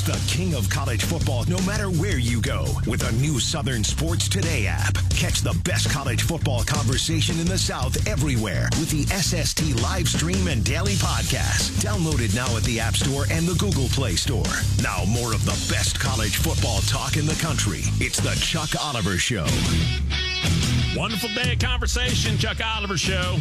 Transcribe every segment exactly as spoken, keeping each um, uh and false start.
Watch the king of college football no matter where you go with our new Southern Sports Today app. Catch the best college football conversation in the South everywhere with the S S T live stream and daily podcast. Download it now at the App Store and the Google Play Store. Now more of the best college football talk in the country. It's the Chuck Oliver Show. Wonderful day of conversation, Chuck Oliver Show.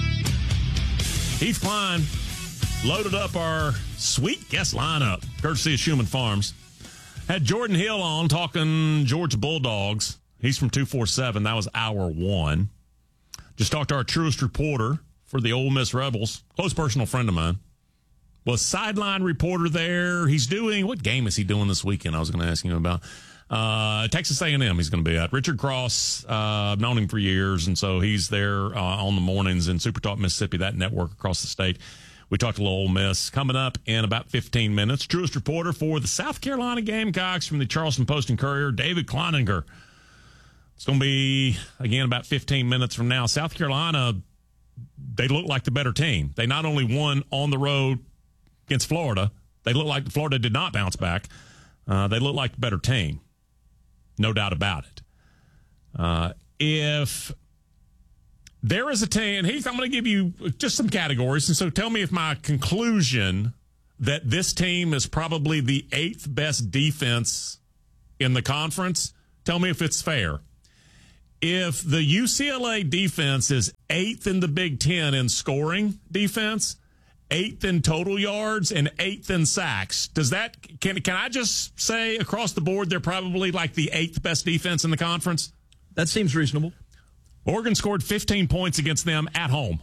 Heath Klein loaded up our sweet guest lineup, courtesy of Schumann Farms. Had Jordan Hill on talking Georgia Bulldogs. He's from two forty-seven. That was hour one. Just talked to our truest reporter for the Ole Miss Rebels, close personal friend of mine. Was sideline reporter there. He's doing, what game is he doing this weekend? I was going to ask him about. Uh, Texas A and M he's going to be at. Richard Cross, uh, I've known him for years, and so he's there uh, on the mornings in Super Talk Mississippi, that network across the state. We talked a little Ole Miss. Coming up in about fifteen minutes, truest reporter for the South Carolina Gamecocks from the Charleston Post and Courier, David Kleininger. It's going to be, again, about fifteen minutes from now. South Carolina, they look like the better team. They not only won on the road against Florida, they look like Florida did not bounce back. Uh, they look like the better team. No doubt about it. Uh, if there is a team, Heath, I'm going to give you just some categories. And so tell me if my conclusion that this team is probably the eighth best defense in the conference, tell me if it's fair. If the U C L A defense is eighth in the Big Ten in scoring defense, eighth in total yards, and eighth in sacks, does that can can I just say across the board they're probably like the eighth best defense in the conference? That seems reasonable. Oregon scored fifteen points against them at home.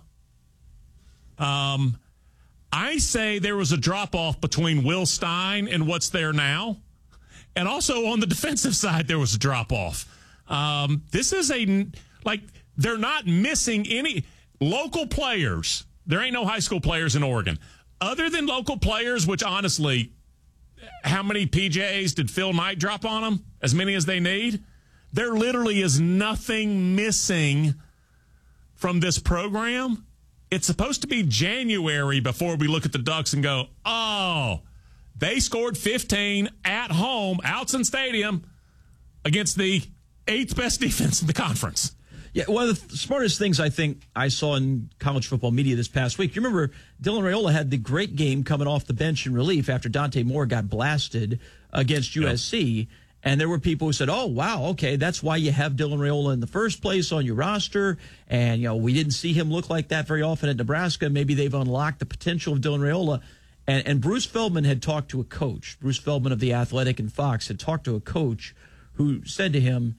Um, I say there was a drop-off between Will Stein and what's there now. And also on the defensive side, there was a drop-off. Um, this is a, like, they're not missing any local players. There ain't no high school players in Oregon. Other than local players, which honestly, how many P Js did Phil Knight drop on them? As many as they need? There literally is nothing missing from this program. It's supposed to be January before we look at the Ducks and go, oh, they scored fifteen at home, Outson Stadium, against the eighth best defense in the conference. Yeah, one of the smartest things I think I saw in college football media this past week, you remember Dylan Raiola had the great game coming off the bench in relief after Dante Moore got blasted against U S C. Yep. And there were people who said, oh, wow, okay, that's why you have Dylan Raiola in the first place on your roster. And, you know, we didn't see him look like that very often at Nebraska. Maybe they've unlocked the potential of Dylan Raiola. And, and Bruce Feldman had talked to a coach. Bruce Feldman of The Athletic and Fox had talked to a coach who said to him,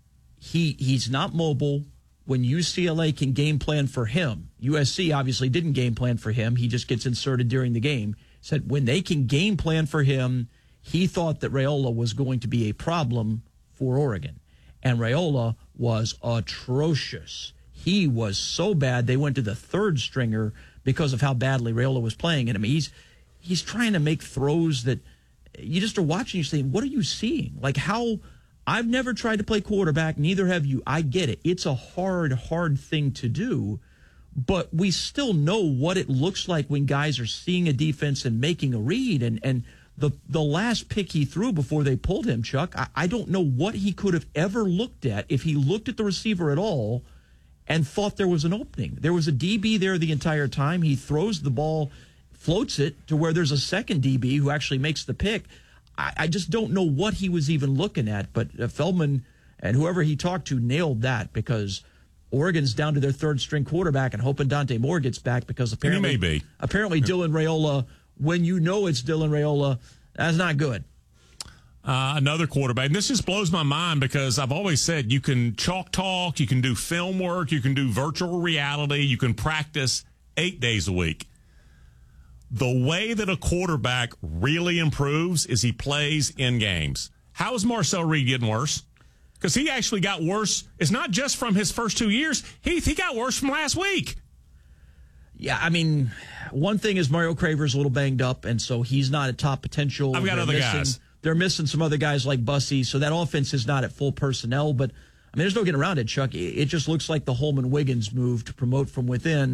He he's not mobile. When U C L A can game plan for him, U S C obviously didn't game plan for him. He just gets inserted during the game. Said when they can game plan for him, he thought that Raiola was going to be a problem for Oregon. And Raiola was atrocious. He was so bad they went to the third stringer because of how badly Raiola was playing. And I mean, he's he's trying to make throws that you just are watching. You saying, what are you seeing? Like how. I've never tried to play quarterback. Neither have you. I get it. It's a hard, hard thing to do. But we still know what it looks like when guys are seeing a defense and making a read. And, and the the last pick he threw before they pulled him, Chuck, I, I don't know what he could have ever looked at if he looked at the receiver at all and thought there was an opening. There was a D B there the entire time. He throws the ball, floats it to where there's a second D B who actually makes the pick. I just don't know what he was even looking at, but Feldman and whoever he talked to nailed that because Oregon's down to their third string quarterback and hoping Dante Moore gets back because apparently, he may be. apparently yeah. Dylan Raiola, when you know it's Dylan Raiola, that's not good. Uh, another quarterback. And this just blows my mind because I've always said you can chalk talk, you can do film work, you can do virtual reality, you can practice eight days a week. The way that a quarterback really improves is he plays in games. How is Marcel Reed getting worse? Because he actually got worse. It's not just from his first two years. He, he got worse from last week. Yeah, I mean, one thing is Mario Craver's a little banged up, and so he's not at top potential. I've got they're other missing, guys. They're missing some other guys like Bussey, so that offense is not at full personnel. But, I mean, there's no getting around it, Chuck. It just looks like the Holman-Wiggins move to promote from within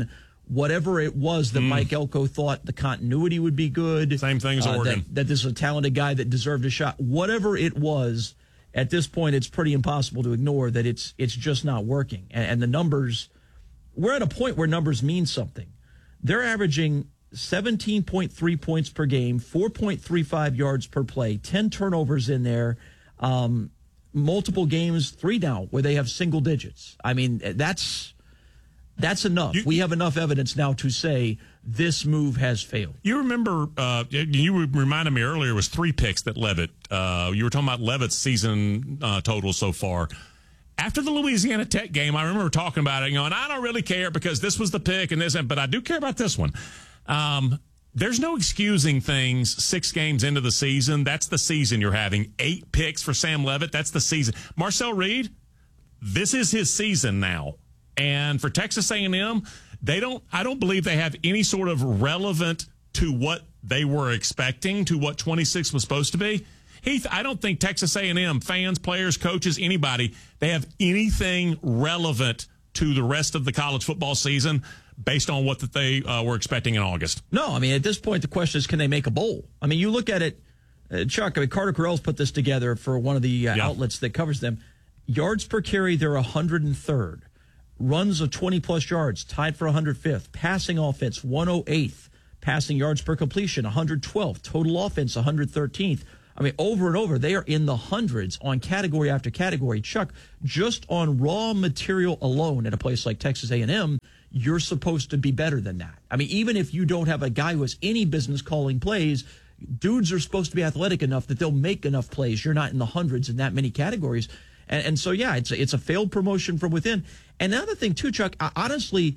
whatever it was that mm. Mike Elko thought the continuity would be good. Same thing as uh, Oregon. That, that this is a talented guy that deserved a shot. Whatever it was, at this point, it's pretty impossible to ignore that it's it's just not working. And, and the numbers, we're at a point where numbers mean something. They're averaging seventeen point three points per game, four point three five yards per play, ten turnovers in there, um, multiple games, three now, where they have single digits. I mean, that's that's enough. You, we have enough evidence now to say this move has failed. You remember, uh, you reminded me earlier, it was three picks that Levitt, uh, you were talking about Levitt's season uh, total so far. After the Louisiana Tech game, I remember talking about it, you know, and I don't really care because this was the pick and this, but I do care about this one. Um, there's no excusing things six games into the season. That's the season you're having. Eight picks for Sam Levitt. That's the season. Marcel Reed, this is his season now. And for Texas A and M, they don't, I don't believe they have any sort of relevant to what they were expecting, to what twenty-six was supposed to be. Heath, I don't think Texas A and M, fans, players, coaches, anybody, they have anything relevant to the rest of the college football season based on what that they uh, were expecting in August. No, I mean, at this point, the question is, can they make a bowl? I mean, you look at it, uh, Chuck, I mean, Carter Correll's put this together for one of the uh, yeah. outlets that covers them. Yards per carry, they're one hundred third. Runs of twenty-plus yards, tied for one hundred fifth. Passing offense, one oh eighth. Passing yards per completion, one hundred twelfth. Total offense, one hundred thirteenth. I mean, over and over, they are in the hundreds on category after category. Chuck, just on raw material alone at a place like Texas A and M, you're supposed to be better than that. I mean, even if you don't have a guy who has any business calling plays, dudes are supposed to be athletic enough that they'll make enough plays. You're not in the hundreds in that many categories. And, and so, yeah, it's a, it's a failed promotion from within. And the other thing, too, Chuck, I, honestly,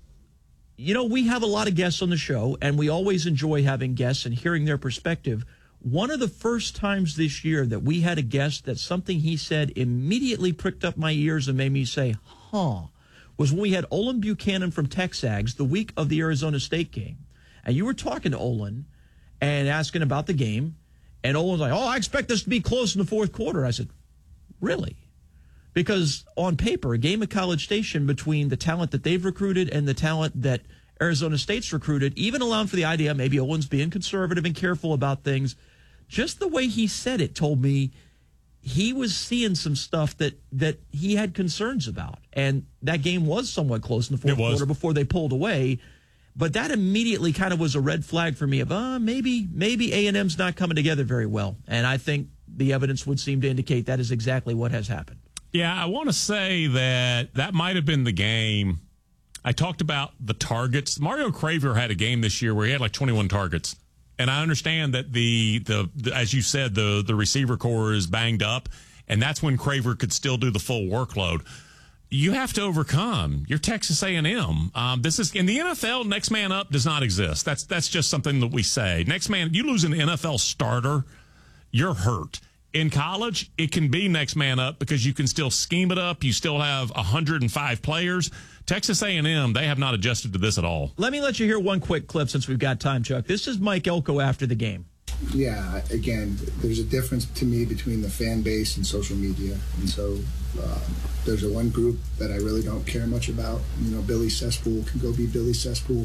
you know, we have a lot of guests on the show, and we always enjoy having guests and hearing their perspective. One of the first times this year that we had a guest that something he said immediately pricked up my ears and made me say, huh, was when we had Olin Buchanan from Texags the week of the Arizona State game. And you were talking to Olin and asking about the game, and Olin's like, oh, I expect this to be close in the fourth quarter. I said, really? Because on paper, a game at College Station between the talent that they've recruited and the talent that Arizona State's recruited, even allowing for the idea maybe Olin's being conservative and careful about things, just the way he said it told me he was seeing some stuff that, that he had concerns about. And that game was somewhat close in the fourth quarter before they pulled away. But that immediately kind of was a red flag for me of, uh, maybe maybe A and M's not coming together very well. And I think the evidence would seem to indicate that is exactly what has happened. Yeah, I want to say that that might have been the game. I talked about the targets. Mario Craver had a game this year where he had like twenty-one targets. And I understand that the, the, the as you said, the, the receiver core is banged up, and that's when Craver could still do the full workload. You have to overcome. You're Texas A and M. Um, this is in the N F L. Next man up does not exist. That's that's just something that we say. Next man, you lose an N F L starter, you're hurt. In college, it can be next man up because you can still scheme it up. You still have one hundred five players. Texas A and M, they have not adjusted to this at all. Let me let you hear one quick clip since we've got time, Chuck. This is Mike Elko after the game. Yeah, again, there's a difference to me between the fan base and social media. And so uh, there's a one group that I really don't care much about. You know, Billy Cesspool can go be Billy Cesspool.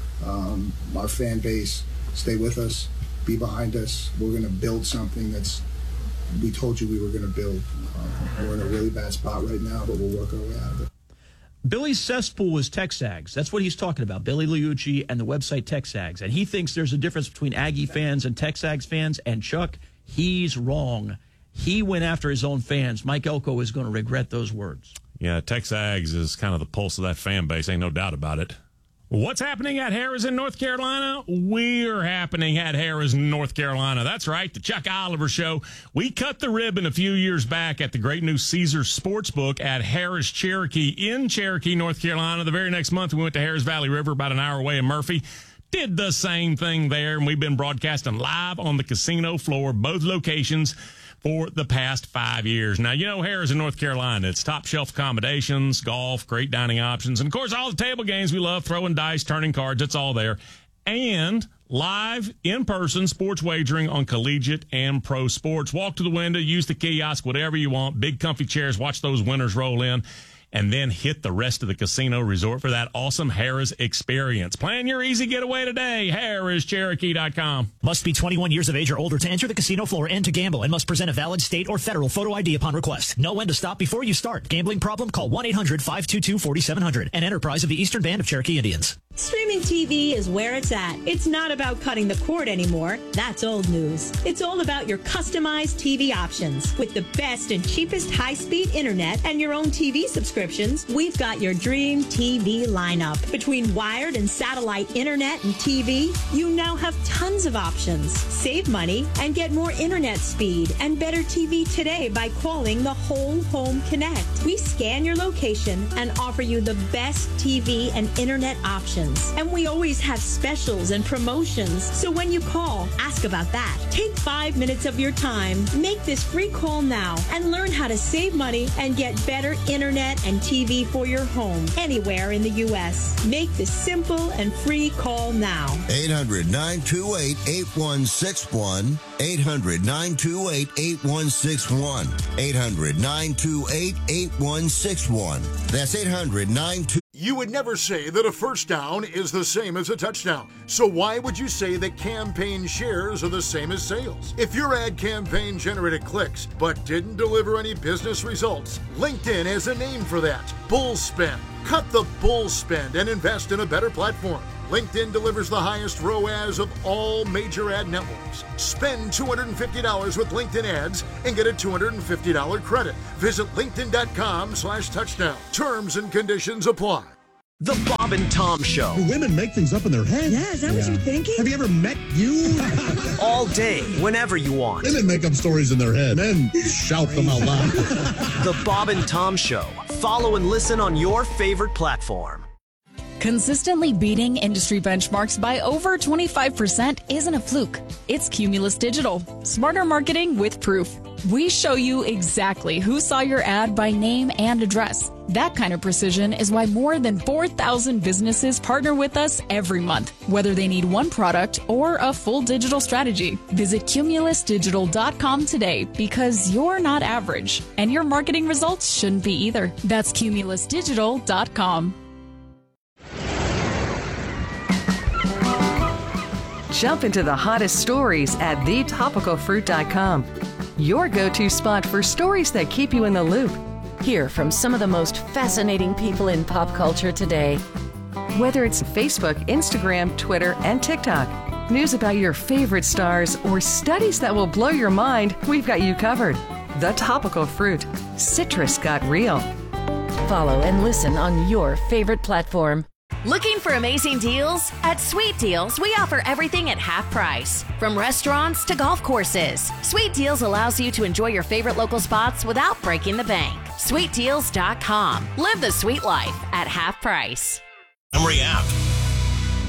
Um, our fan base, stay with us, be behind us. We're going to build something that's we told you we were going to build. Uh, we're in a really bad spot right now, but we'll work our way out of it. Billy Cesspool was Texags. That's what he's talking about, Billy Liucci and the website Texags. And he thinks there's a difference between Aggie fans and Texags fans. And, Chuck, he's wrong. He went after his own fans. Mike Elko is going to regret those words. Yeah, Texags is kind of the pulse of that fan base. Ain't no doubt about it. What's happening at Harrah's in North Carolina? We're happening at Harrah's in North Carolina. That's right, the Chuck Oliver Show. We cut the ribbon a few years back at the great new Caesars Sportsbook at Harrah's Cherokee in Cherokee, North Carolina. The very next month, we went to Harrah's Valley River, about an hour away in Murphy. Did the same thing there, and we've been broadcasting live on the casino floor, both locations, for the past five years. Now, you know Harrah's in North Carolina. It's top shelf accommodations, golf, great dining options, and, of course, all the table games we love, throwing dice, turning cards. It's all there. And live, in-person sports wagering on collegiate and pro sports. Walk to the window, use the kiosk, whatever you want. Big, comfy chairs. Watch those winners roll in. and then hit the rest of the casino resort for that awesome Harrah's experience. Plan your easy getaway today. Harrah's Cherokee dot com. Must be twenty-one years of age or older to enter the casino floor and to gamble, and must present a valid state or federal photo I D upon request. Know when to stop before you start. Gambling problem? Call one eight hundred five two two four seven zero zero. An enterprise of the Eastern Band of Cherokee Indians. Streaming T V is where it's at. It's not about cutting the cord anymore. That's old news. It's all about your customized T V options. With the best and cheapest high-speed internet and your own T V subscriptions, we've got your dream T V lineup. Between wired and satellite internet and T V, you now have tons of options. Save money and get more internet speed and better T V today by calling the Whole Home Connect. We scan your location and offer you the best T V and internet options. And we always have specials and promotions. So when you call, ask about that. Take five minutes of your time. Make this free call now and learn how to save money and get better internet and T V for your home anywhere in the U S. Make this simple and free call now. eight hundred nine two eight eight one six one. eight hundred nine two eight eight one six one. eight hundred nine two eight eight one six one. That's eight hundred nine two. You would never say that a first down is the same as a touchdown. So why would you say that campaign shares are the same as sales? If your ad campaign generated clicks but didn't deliver any business results, LinkedIn has a name for that. Bull spend. Cut the bull spend and invest in a better platform. LinkedIn delivers the highest R O A S of all major ad networks. Spend two hundred fifty dollars with LinkedIn ads and get a two hundred fifty dollars credit. Visit linkedin.com slash touchdown. Terms and conditions apply. The Bob and Tom Show. Do women make things up in their head? Yeah, is that yeah. what you're thinking? Have you ever met you? All day, whenever you want. Women make up stories in their head. Men shout them out loud. The Bob and Tom Show. Follow and listen on your favorite platform. Consistently beating industry benchmarks by over twenty-five percent isn't a fluke. It's Cumulus Digital. Smarter marketing with proof. We show you exactly who saw your ad by name and address. That kind of precision is why more than four thousand businesses partner with us every month, whether they need one product or a full digital strategy. Visit cumulus digital dot com today, because you're not average, and your marketing results shouldn't be either. That's cumulus digital dot com. Jump into the hottest stories at the topical fruit dot com. Your go-to spot for stories that keep you in the loop. Hear from some of the most fascinating people in pop culture today. Whether it's Facebook, Instagram, Twitter, and TikTok, news about your favorite stars, or studies that will blow your mind, we've got you covered. The Topical Fruit. Citrus got real. Follow and listen on your favorite platform. Looking for amazing deals? At Sweet Deals, we offer everything at half price. From restaurants to golf courses, Sweet Deals allows you to enjoy your favorite local spots without breaking the bank. sweet deals dot com. Live the sweet life at half price. Montgomery app.